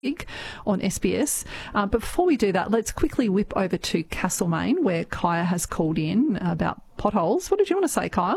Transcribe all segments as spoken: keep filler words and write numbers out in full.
on S B S. Uh, but before we do that, let's quickly whip over to Castlemaine, where Kaya has called in about potholes. What did you want to say, Kaya?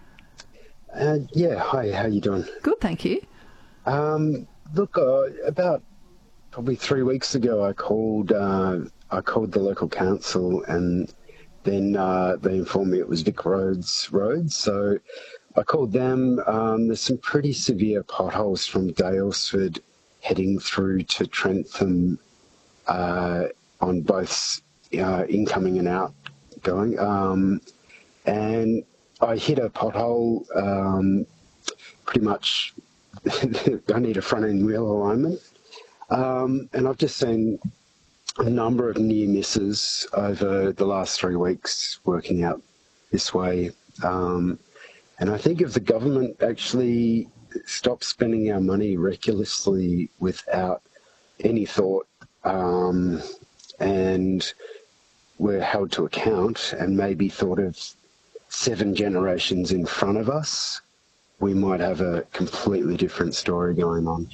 Uh, yeah, hi, how you doing? Good, thank you. Um, look, uh, about probably three weeks ago, I called uh, I called the local council, and then uh, they informed me it was Vic Roads Road. So I called them. Um, there's some pretty severe potholes from Daylesford heading through to Trentham uh, on both uh, incoming and outgoing. Um, and I hit a pothole um, pretty much. I need a front end wheel alignment. Um, and I've just seen a number of near misses over the last three weeks working out this way. Um, and I think if the government actually stops spending our money recklessly without any thought, um, and we're held to account and maybe thought of seven generations in front of us, we might have a completely different story going on.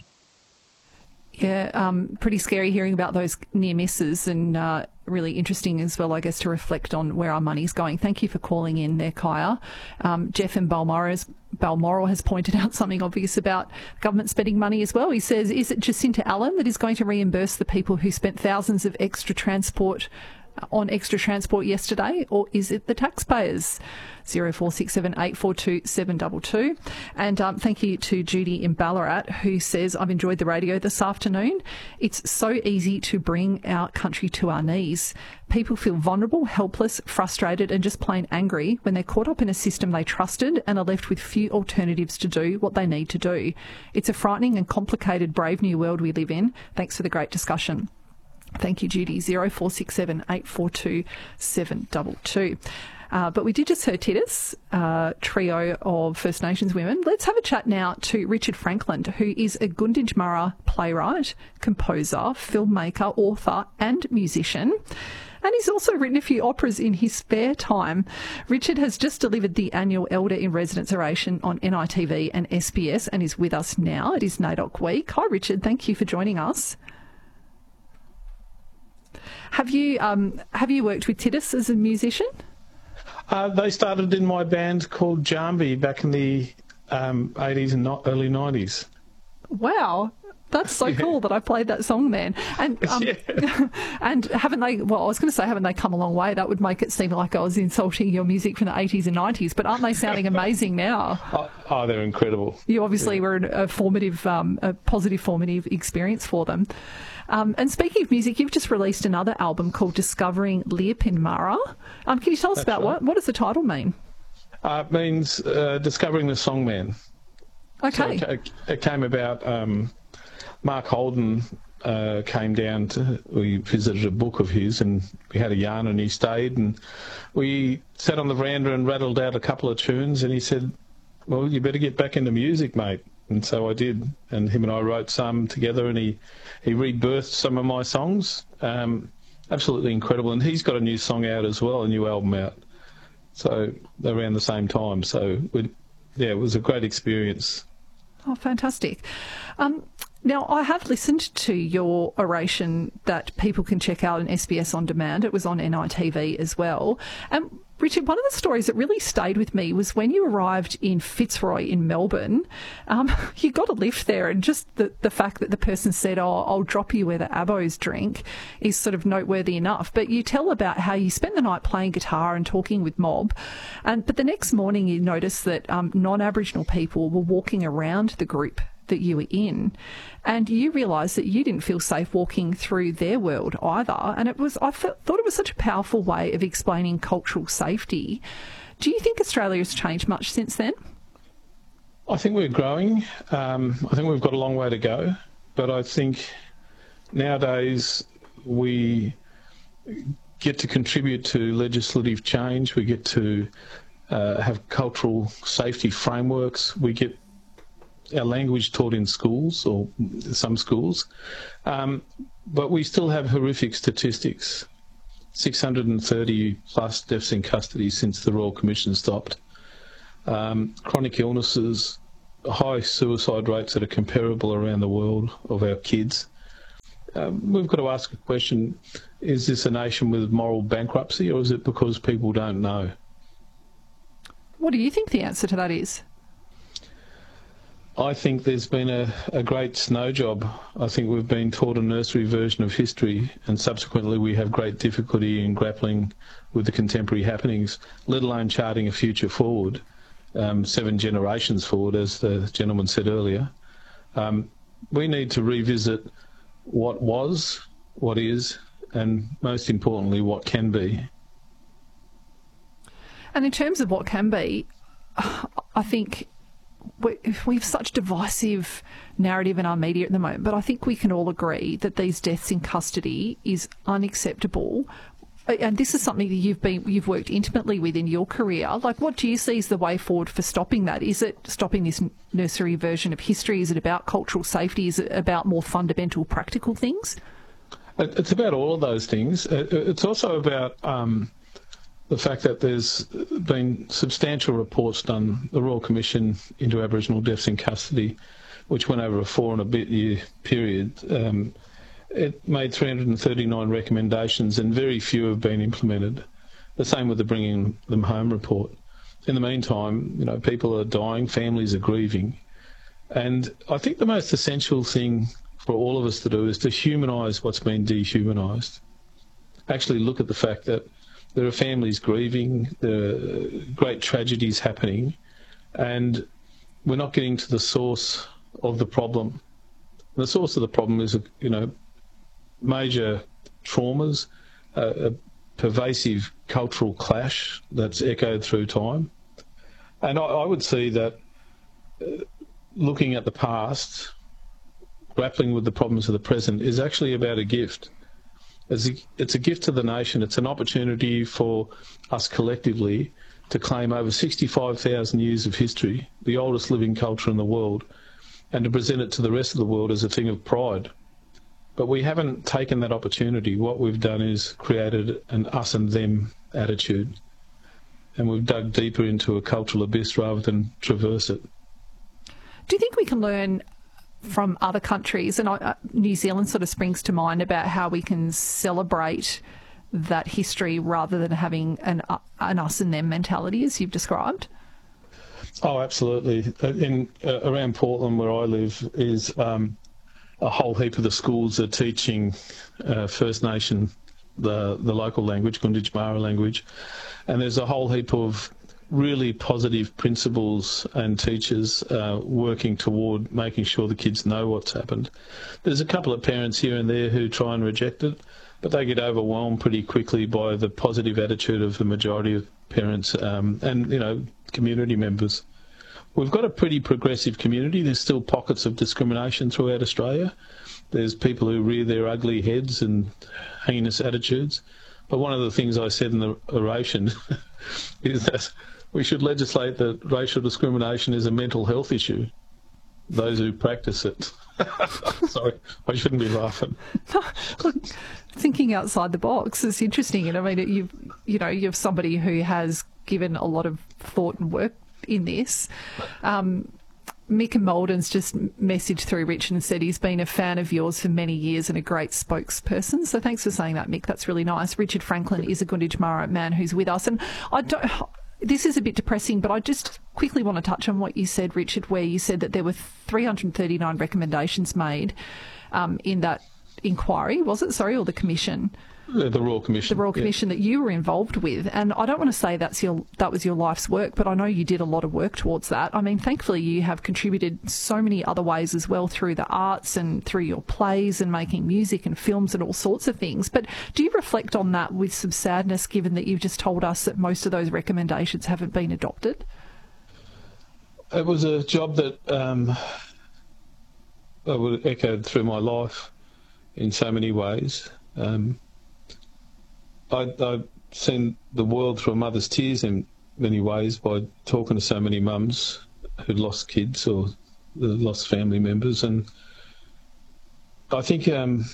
Yeah, um, pretty scary hearing about those near misses, and uh, really interesting as well, I guess, to reflect on where our money's going. Thank you for calling in there, Kaya. Um, Jeff in Balmoral has, Balmoral has pointed out something obvious about government spending money as well. He says, is it Jacinta Allen that is going to reimburse the people who spent thousands of extra transport on extra transport yesterday, or is it the taxpayers? zero four six seven eight four two seven two two. And um, thank you to Judy in Ballarat, who says, I've enjoyed the radio this afternoon. It's so easy to bring our country to our knees. People feel vulnerable, helpless, frustrated and just plain angry when they're caught up in a system they trusted and are left with few alternatives to do what they need to do. It's a frightening and complicated, brave new world we live in. Thanks for the great discussion. Thank you, Judy. zero four six seven eight four two seven two two. Uh, but we did just hear Titus, uh, trio of First Nations women. Let's have a chat now to Richard Franklin, who is a Gunditjmara playwright, composer, filmmaker, author and musician. And he's also written a few operas in his spare time. Richard has just delivered the annual Elder in Residence oration on N I T V and S B S and is with us now. It is NAIDOC Week. Hi, Richard. Thank you for joining us. Have you um, have you worked with Titus as a musician? Uh, they started in my band called Jambi back in the um, eighties and no- early nineties. Wow, that's so yeah. cool that I played that song then. And um, yeah. and haven't they? Well, I was going to say, haven't they come a long way? That would make it seem like I was insulting your music from the eighties and nineties. But aren't they sounding amazing now? Oh, oh they're incredible. You obviously yeah. were a formative, um, a positive formative experience for them. Um, and speaking of music, you've just released another album called Discovering Leapinmara. Um, can you tell us That's about right. what? What does the title mean? Uh, it means uh, Discovering the Songman. Okay. So it, it came about, um, Mark Holden uh, came down to, we visited a book of his and we had a yarn and he stayed and we sat on the veranda and rattled out a couple of tunes and he said, well, you better get back into music, mate. And so I did, and him and I wrote some together, and he, he rebirthed some of my songs. Um, absolutely incredible. And he's got a new song out as well, a new album out. So around the same time. So, we, yeah, it was a great experience. Oh, fantastic. Um, now, I have listened to your oration that people can check out on S B S On Demand. It was on N I T V as well. And Richard, one of the stories that really stayed with me was when you arrived in Fitzroy in Melbourne. Um, you got a lift there, and just the, the fact that the person said, oh, I'll drop you where the Abos drink is sort of noteworthy enough. But you tell about how you spent the night playing guitar and talking with Mob, and but the next morning you noticed that um, non-Aboriginal people were walking around the group that you were in, and you realised that you didn't feel safe walking through their world either. And it was, I felt, thought it was such a powerful way of explaining cultural safety. Do you think Australia has changed much since then? I think we're growing. Um, I think we've got a long way to go, but I think nowadays we get to contribute to legislative change. We get to uh, have cultural safety frameworks. We get our language taught in schools, or some schools, um, but we still have horrific statistics. six hundred thirty plus deaths in custody since the Royal Commission stopped. Um, chronic illnesses, high suicide rates that are comparable around the world of our kids. um, we've got to ask a question, is this a nation with moral bankruptcy, or is it because people don't know? What do you think the answer to that is? I think there's been a, a great snow job. I think we've been taught a nursery version of history, and subsequently we have great difficulty in grappling with the contemporary happenings, let alone charting a future forward, um, seven generations forward, as the gentleman said earlier. Um, we need to revisit what was, what is, and most importantly, what can be. And in terms of what can be, I think we, we have such divisive narrative in our media at the moment, but I think we can all agree that these deaths in custody is unacceptable. And this is something that you've been you've worked intimately with in your career. Like, what do you see as the way forward for stopping that? Is it stopping this nursery version of history? Is it about cultural safety? Is it about more fundamental practical things? It's about all of those things. It's also about um, the fact that there's been substantial reports done, the Royal Commission into Aboriginal Deaths in Custody, which went over a four and a bit year period. Um, it made three hundred thirty-nine recommendations and very few have been implemented. The same with the Bringing Them Home report. In the meantime, you know, people are dying, families are grieving. And I think the most essential thing for all of us to do is to humanise what's been dehumanised. Actually look at the fact that there are families grieving, there are great tragedies happening, and we're not getting to the source of the problem. The source of the problem is, you know, major traumas, uh, a pervasive cultural clash that's echoed through time. And I, I would see that uh, looking at the past, grappling with the problems of the present is actually about a gift. It's a, it's a gift to the nation. It's an opportunity for us collectively to claim over sixty-five thousand years of history, the oldest living culture in the world, and to present it to the rest of the world as a thing of pride. But we haven't taken that opportunity. What we've done is created an us and them attitude, and we've dug deeper into a cultural abyss rather than traverse it. Do you think we can learn from other countries, and uh, New Zealand sort of springs to mind, about how we can celebrate that history rather than having an, uh, an us and them mentality, as you've described? Oh, absolutely. In uh, around Portland, where I live, is um, a whole heap of the schools are teaching uh, First Nation, the the local language, Gunditj Mara language, and there's a whole heap of really positive principals and teachers uh, working toward making sure the kids know what's happened. There's a couple of parents here and there who try and reject it, but they get overwhelmed pretty quickly by the positive attitude of the majority of parents um, and, you know, community members. We've got a pretty progressive community. There's still pockets of discrimination throughout Australia. There's people who rear their ugly heads and heinous attitudes. But one of the things I said in the oration is that we should legislate that racial discrimination is a mental health issue. Those who practice it. Sorry, I shouldn't be laughing. No, look, thinking outside the box is interesting. And I mean, you you know, you have somebody who has given a lot of thought and work in this. Um, Mick Malden's just messaged through Richard and said he's been a fan of yours for many years and a great spokesperson. So thanks for saying that, Mick. That's really nice. Richard Franklin is a Gunditj Mara man who's with us. And I don't... This is a bit depressing, but I just quickly want to touch on what you said, Richard, where you said that there were three hundred thirty-nine recommendations made um, in that inquiry, was it? Sorry, or the commission? The, the Royal Commission. The Royal Commission yeah. that you were involved with. And I don't want to say that's your that was your life's work, but I know you did a lot of work towards that. I mean, thankfully you have contributed so many other ways as well, through the arts and through your plays and making music and films and all sorts of things. But do you reflect on that with some sadness, given that you've just told us that most of those recommendations haven't been adopted? It was a job that um, I would echoed through my life in so many ways. Um, I, I've seen the world through a mother's tears in many ways by talking to so many mums who'd lost kids or lost family members, and I think um,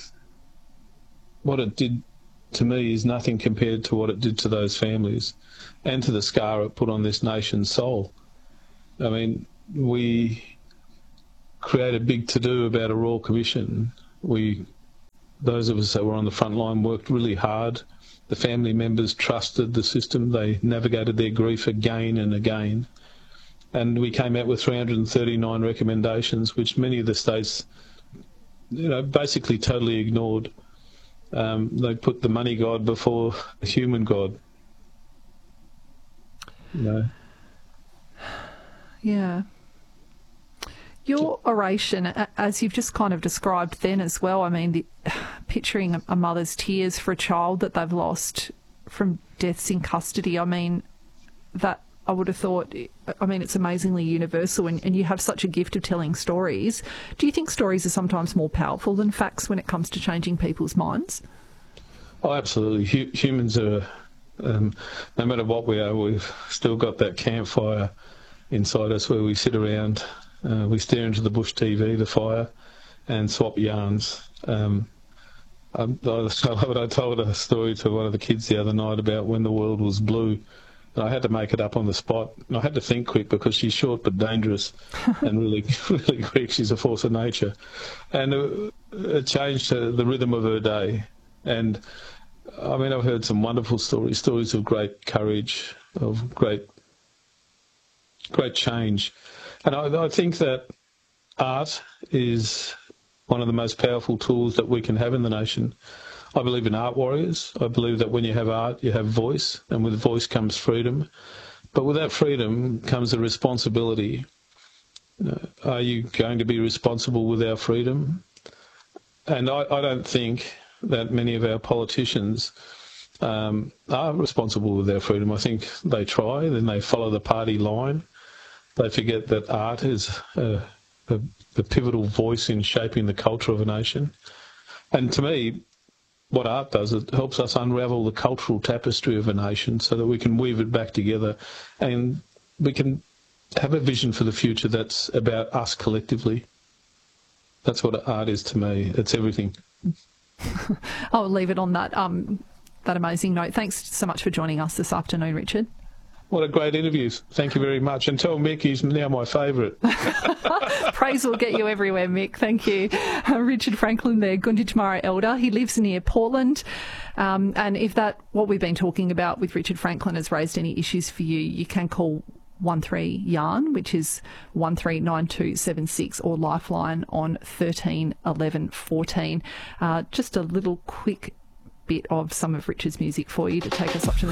what it did to me is nothing compared to what it did to those families and to the scar it put on this nation's soul. I mean, we create a big to-do about a Royal Commission. We those of us that were on the front line worked really hard. The family members trusted the system. They navigated their grief again and again. And we came out with three hundred thirty-nine recommendations, which many of the states, you know, basically totally ignored. Um, they put the money god before the human god. You know. Yeah. Your oration, as you've just kind of described then as well, I mean, the, picturing a mother's tears for a child that they've lost from deaths in custody, I mean, that I would have thought, I mean, it's amazingly universal, and, and you have such a gift of telling stories. Do you think stories are sometimes more powerful than facts when it comes to changing people's minds? Oh, absolutely. H- humans are, um, no matter what we are, we've still got that campfire inside us where we sit around, uh, we stare into the bush T V, the fire, and swap yarns. Um, I, I, I told a story to one of the kids the other night about when the world was blue. And I had to make it up on the spot. And I had to think quick because she's short but dangerous and really, really quick. She's a force of nature. And it, it changed her, the rhythm of her day. And I mean, I've heard some wonderful stories, stories of great courage, of great, great change. And I, I think that art is one of the most powerful tools that we can have in the nation. I believe in art warriors. I believe that when you have art, you have voice, and with voice comes freedom. But with that freedom comes a responsibility. You know, are you going to be responsible with our freedom? And I, I don't think that many of our politicians um, are responsible with their freedom. I think they try, then they follow the party line. They forget that art is uh, the, the pivotal voice in shaping the culture of a nation. And to me, what art does, it helps us unravel the cultural tapestry of a nation so that we can weave it back together and we can have a vision for the future that's about us collectively. That's what art is to me. It's everything. I'll leave it on that um, that amazing note. Thanks so much for joining us this afternoon, Richard. What a great interview. Thank you very much. And tell Mick he's now my favourite. Praise will get you everywhere, Mick. Thank you. Uh, Richard Franklin there, Gunditjmara elder. He lives near Portland. Um, and if that, what we've been talking about with Richard Franklin has raised any issues for you, you can call one three yarn, which is one three nine two seven six, or Lifeline on thirteen eleven fourteen. Uh, just a little quick bit of some of Richard's music for you to take us up to the